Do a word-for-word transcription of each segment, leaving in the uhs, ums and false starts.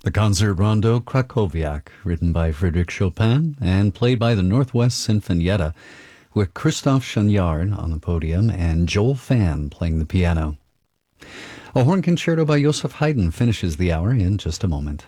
The concert rondo Krakowiak, written by Frédéric Chopin and played by the Northwest Sinfonietta, with Christoph Chaniard on the podium and Joel Fan playing the piano. A horn concerto by Joseph Haydn finishes the hour in just a moment.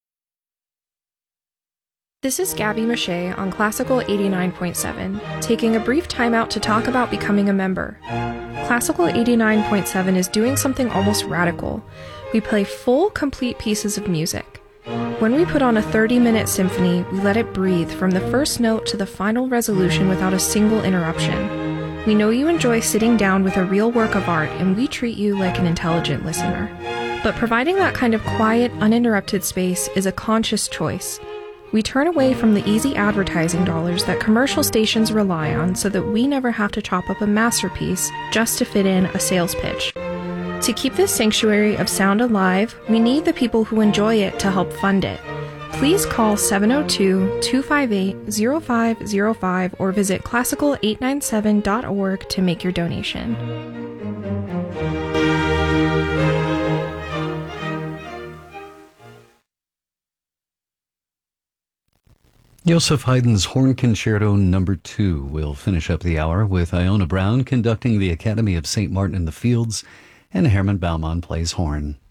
This is Gabby Mache on Classical eighty-nine point seven, taking a brief time out to talk about becoming a member. Classical eighty-nine point seven is doing something almost radical. We play full, complete pieces of music. When we put on a thirty-minute symphony, we let it breathe from the first note to the final resolution without a single interruption. We know you enjoy sitting down with a real work of art, and we treat you like an intelligent listener. But providing that kind of quiet, uninterrupted space is a conscious choice. We turn away from the easy advertising dollars that commercial stations rely on so that we never have to chop up a masterpiece just to fit in a sales pitch. To keep this sanctuary of sound alive, we need the people who enjoy it to help fund it. Please call seven oh two, two five eight, oh five oh five or visit classical eight nine seven dot org to make your donation. Joseph Haydn's Horn Concerto Number Two will finish up the hour with Iona Brown conducting the Academy of Saint Martin in the Fields, and Herman Baumann plays horn.